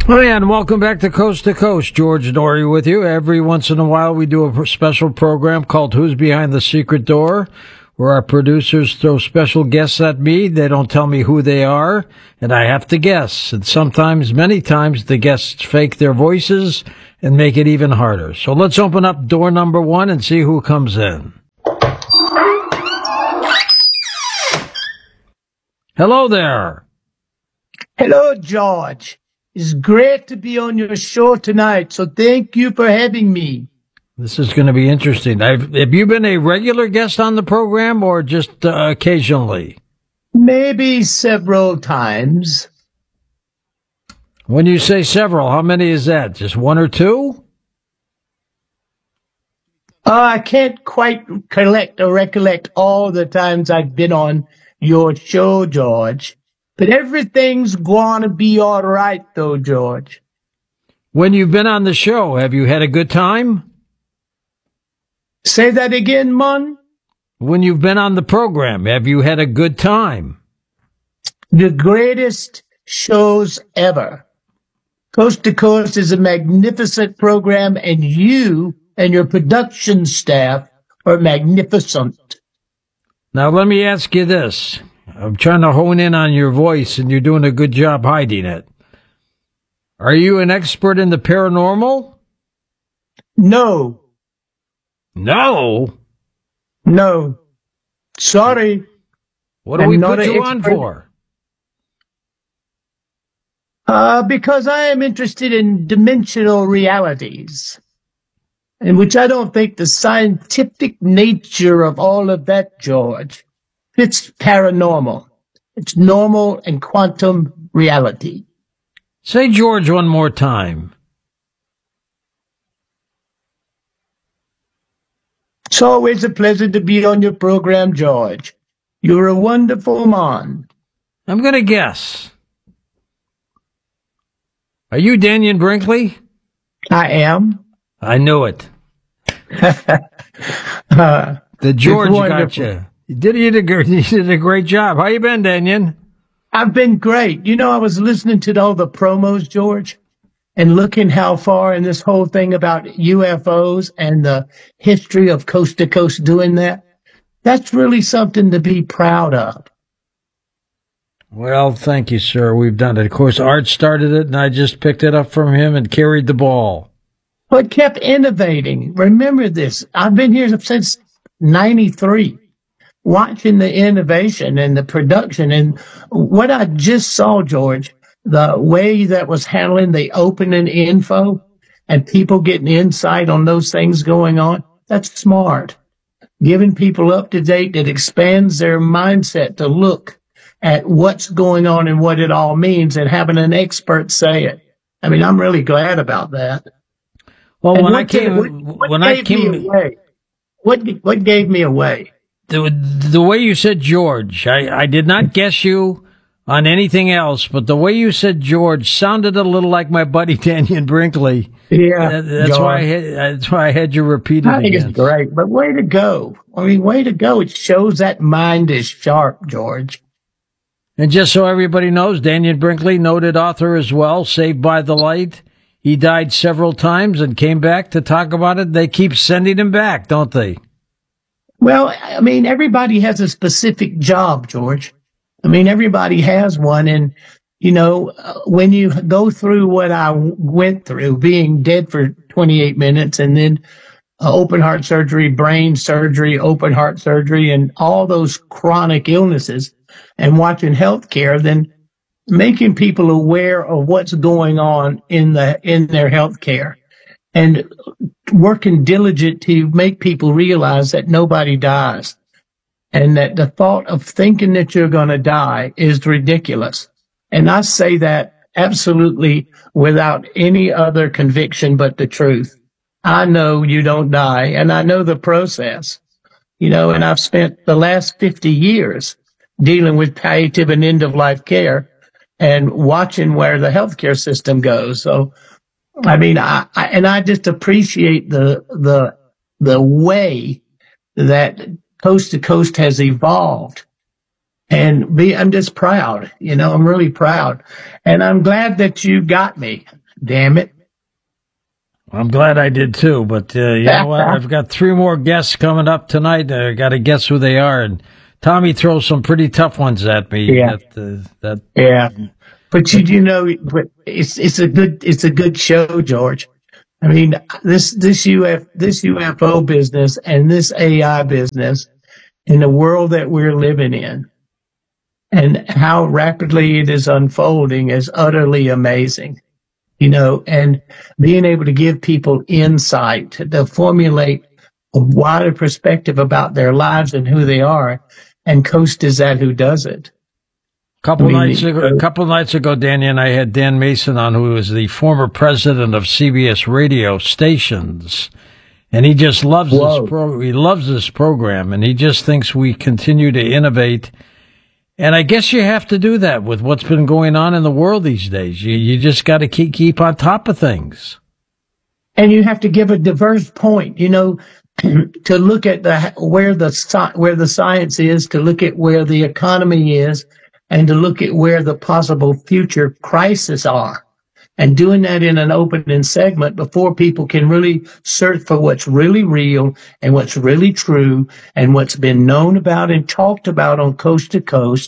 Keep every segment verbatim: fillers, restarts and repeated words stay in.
Hi, and welcome back to Coast to Coast. George Noory with you. Every once in a while, we do a special program called Who's Behind the Secret Door, where our producers throw special guests at me. They don't tell me who they are, and I have to guess. And sometimes, many times, the guests fake their voices and make it even harder. So let's open up door number one and see who comes in. Hello there. Hello, George. It's great to be on your show tonight, so thank you for having me. This is going to be interesting. I've, have you been a regular guest on the program or just uh, occasionally? Maybe several times. When you say several, how many is that? Just one or two? Uh, I can't quite collect or recollect all the times I've been on your show, George. But everything's gonna be all right, though, George. When you've been on the show, have you had a good time? Say that again, Mon? When you've been on the program, have you had a good time? The greatest shows ever. Coast to Coast is a magnificent program, and you and your production staff are magnificent. Now, let me ask you this. I'm trying to hone in on your voice, and you're doing a good job hiding it. Are you an expert in the paranormal? No. No? No. Sorry. What do I'm we not put an you on expert. for? Uh, because I am interested in dimensional realities, in which I don't think the scientific nature of all of that, George, fits paranormal. It's normal and quantum reality. Say George one more time. It's always a pleasure to be on your program, George. You're a wonderful man. I'm going to guess. Are you Daniel Brinkley? I am. I knew it. uh, The George got you. You did, you, did a, you did a great job. How you been, Daniel? I've been great. You know, I was listening to all the promos, George, and looking how far in this whole thing about U F Os and the history of Coast to Coast doing that. That's really something to be proud of. Well, thank you, sir. We've done it. Of course, Art started it, and I just picked it up from him and carried the ball. But kept innovating. Remember this. I've been here since ninety-three. Watching the innovation and the production and what I just saw, George, the way that was handling the opening info and people getting insight on those things going on, that's smart. Giving people up to date that expands their mindset to look at what's going on and what it all means and having an expert say it. I mean, I'm really glad about that. Well, And when what I came, gave- what, what when gave I came, me away? What, what gave me away? the, the way you said George, I, I did not guess you on anything else, but the way you said George sounded a little like my buddy Daniel Brinkley. Yeah, That- that's George. why I had, that's why I had you repeat it I think again. it's great, but way to go. I mean, way to go. It shows that mind is sharp, George. And just so everybody knows, Daniel Brinkley, noted author as well, Saved by the Light. He died several times and came back to talk about it. They keep sending him back, don't they? Well, I mean, everybody has a specific job, George. I mean, everybody has one. And, you know, uh, when you go through what I w- went through, being dead for twenty-eight minutes and then uh, open heart surgery, brain surgery, open heart surgery, and all those chronic illnesses and watching healthcare, then making people aware of what's going on in the, in their healthcare and working diligent to make people realize that nobody dies and that the thought of thinking that you're going to die is ridiculous. And I say that absolutely without any other conviction but the truth. I know you don't die, and I know the process, you know, and I've spent the last fifty years dealing with palliative and end-of-life care and watching where the healthcare system goes. So, I mean, I, I and I just appreciate the the the way that Coast to Coast has evolved And be, I'm just proud, you know, I'm really proud. And I'm glad that you got me. Damn it. I'm glad I did too, but uh, you know what? I've got three more guests coming up tonight. I got to guess who they are. And Tommy throws some pretty tough ones at me. Yeah. That, uh, that, yeah. But you, you know, it's, it's a good, it's a good show, George. I mean, this, this U F, this U F O business and this A I business in the world that we're living in and how rapidly it is unfolding is utterly amazing, you know, and being able to give people insight to formulate a wider perspective about their lives and who they are. And Coast is that who does it. Couple I mean, nights ago, a couple nights ago, Danny and I had Dan Mason on, who was the former president of C B S radio stations, and he just loves Whoa. this pro. He loves this program, and he just thinks we continue to innovate. And I guess you have to do that with what's been going on in the world these days. You you just got to keep keep on top of things, and you have to give a diverse point. You know, to look at the where the where the science is, to look at where the economy is. And to look at where the possible future crises are, and doing that in an opening segment before people can really search for what's really real and what's really true and what's been known about and talked about on Coast to Coast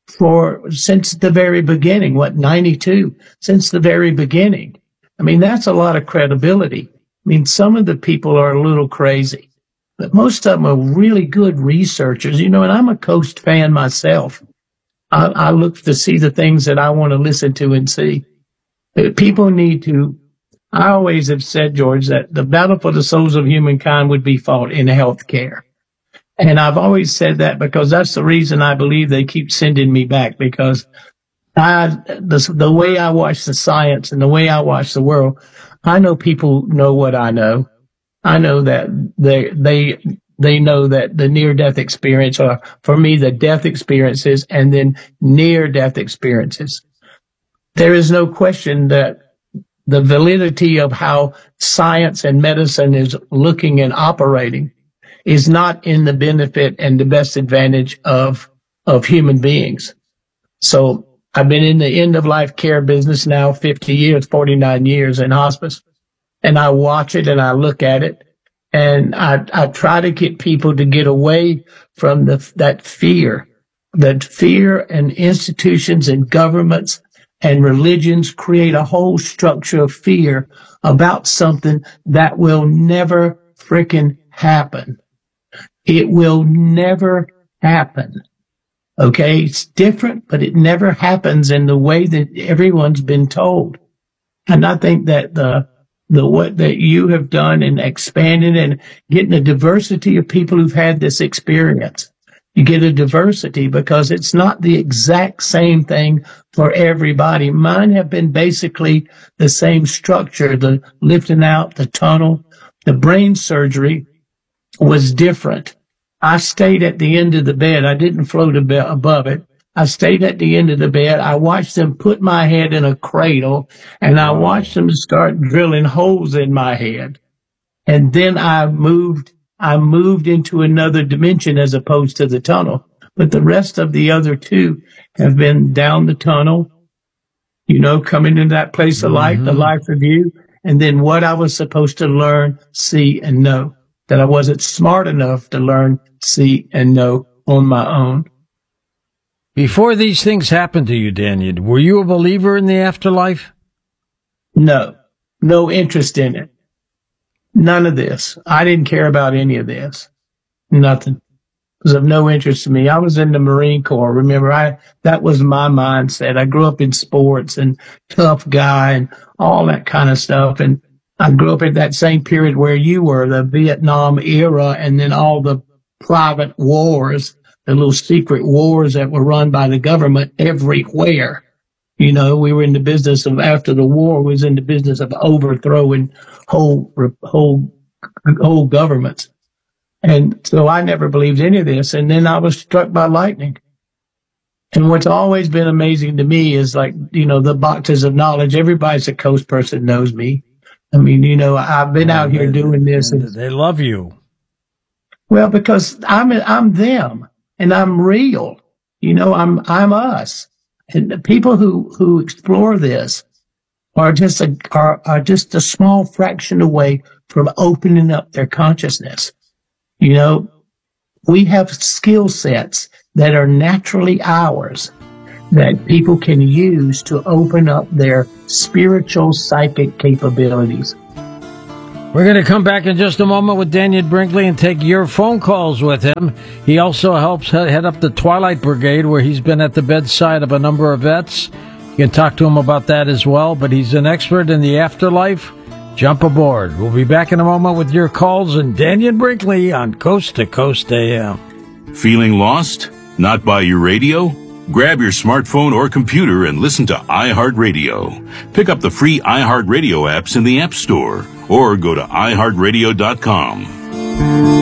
for since the very beginning. What, ninety-two? Since the very beginning. I mean, that's a lot of credibility. I mean, some of the people are a little crazy, but most of them are really good researchers, you know, and I'm a Coast fan myself. I, I look to see the things that I want to listen to and see. People need to, I always have said, George, that the battle for the souls of humankind would be fought in healthcare. And I've always said that because that's the reason I believe they keep sending me back, because I, the, the way I watch the science and the way I watch the world, I know people know what I know. I know that they, they, They know that the near-death experience, or for me, the death experiences and then near-death experiences. There is no question that the validity of how science and medicine is looking and operating is not in the benefit and the best advantage of, of human beings. So I've been in the end-of-life care business now fifty years, forty-nine years in hospice, and I watch it and I look at it. And I, I try to get people to get away from the, that fear, that fear and institutions and governments and religions create a whole structure of fear about something that will never frickin' happen. It will never happen. Okay. It's different, but it never happens in the way that everyone's been told. And I think that the, the what that you have done in expanding and getting a diversity of people who've had this experience. You get a diversity because it's not the exact same thing for everybody. Mine have been basically the same structure, the lifting out, the tunnel. The brain surgery was different. I stayed at the end of the bed. I didn't float above it. I stayed at the end of the bed. I watched them put my head in a cradle, and I watched them start drilling holes in my head. And then I moved, I moved into another dimension as opposed to the tunnel. But the rest of the other two have been down the tunnel, you know, coming into that place of light, mm-hmm. the life review, and then what I was supposed to learn, see, and know that I wasn't smart enough to learn, see, and know on my own. Before these things happened to you, Daniel, were you a believer in the afterlife? No, no interest in it. None of this. I didn't care about any of this. Nothing. It was of no interest to me. I was in the Marine Corps. Remember, I, that was my mindset. I grew up in sports and tough guy and all that kind of stuff. And I grew up in that same period where you were, the Vietnam era, and then all the private wars, the little secret wars that were run by the government everywhere. You know, we were in the business of, after the war, we was in the business of overthrowing whole, whole, whole governments. And so I never believed any of this. And then I was struck by lightning. And what's always been amazing to me is, like, you know, the boxes of knowledge. Everybody's a Coast person knows me. I mean, you know, I've been out here doing this. And they love you. Well, because I'm, I'm them. And I'm real. You know, I'm I'm us. And the people who, who explore this are just a are, are just a small fraction away from opening up their consciousness. You know, we have skill sets that are naturally ours that people can use to open up their spiritual psychic capabilities. We're going to come back in just a moment with Dannion Brinkley and take your phone calls with him. He also helps head up the Twilight Brigade, where he's been at the bedside of a number of vets. You can talk to him about that as well, but he's an expert in the afterlife. Jump aboard. We'll be back in a moment with your calls and Dannion Brinkley on Coast to Coast A M. Feeling lost? Not by your radio? Grab your smartphone or computer and listen to iHeartRadio. Pick up the free iHeartRadio apps in the App Store or go to i heart radio dot com.